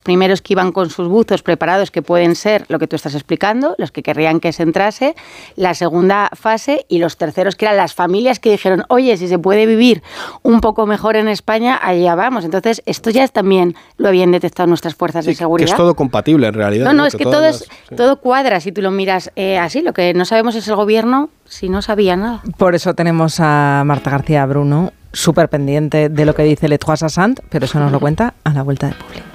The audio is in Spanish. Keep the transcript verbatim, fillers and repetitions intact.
primeros que iban con sus buzos preparados, que pueden ser lo que tú estás explicando, los que querrían que se entrase, la segunda fase, y los terceros que eran las familias que dijeron, oye, si se puede vivir un poco mejor en España, allá vamos. Entonces, esto ya es también lo habían detectado nuestras fuerzas sí, de seguridad. Que es todo compatible en realidad. No, no, ¿no? es que, que todo, las, es, sí. todo cuadra si tú lo miras eh, así. Lo que no sabemos es el gobierno si no sabía nada. Por eso tenemos a Marta García Bruno, súper pendiente de lo que dice Le Trois Sassant, pero eso nos lo cuenta a la vuelta de Publi.